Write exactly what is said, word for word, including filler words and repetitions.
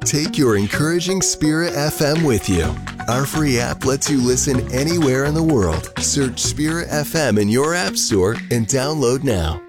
Take your encouraging Spirit F M with you. Our free app lets you listen anywhere in the world. Search Spirit F M in your app store and download now.